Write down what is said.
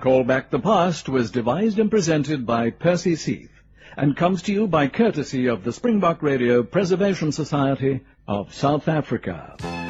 Call Back the Past was devised and presented by Percy Seith and comes to you by courtesy of the Springbok Radio Preservation Society of South Africa.